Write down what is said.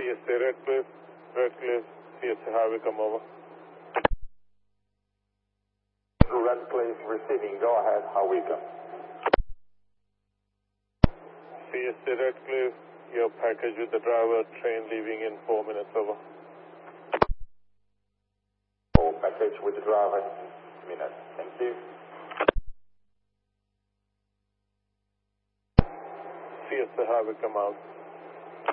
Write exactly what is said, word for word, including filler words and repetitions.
Fiesta Redcliffe, Redcliffe, Fiesta Harvey, come over. Redcliffe receiving, go ahead, Harvey, come. Fiesta Redcliffe, your package with the driver, train leaving in four minutes, over. Oh, package with the driver, minutes, thank you. Fiesta Harvey, come out.